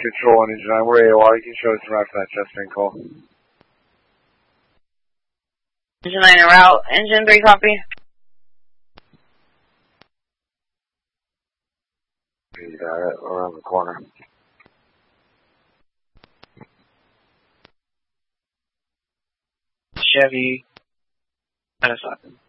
Control and Engine 9. We're AOR. You can show us some route for that chest train call. Engine 9 en route. Engine 3 copy. You got it. Around the corner. Chevy. 10 o'clock.